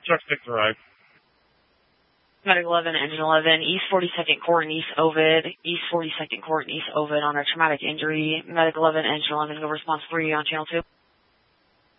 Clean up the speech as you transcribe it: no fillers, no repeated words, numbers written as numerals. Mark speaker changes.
Speaker 1: Truck 6 arrived.
Speaker 2: Medic 11, Engine 11, East 42nd Court and East Ovid, East 42nd Court and East Ovid on a traumatic injury. Medic 11, Engine 11, go response 3 on channel 2.